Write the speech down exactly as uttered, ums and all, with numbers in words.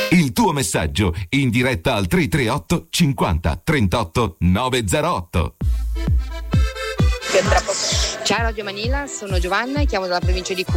Il tuo messaggio in diretta al tre tre otto cinquanta trentotto novecentotto. Ciao Radio Manila, sono Giovanna e chiamo dalla provincia di Cuneo.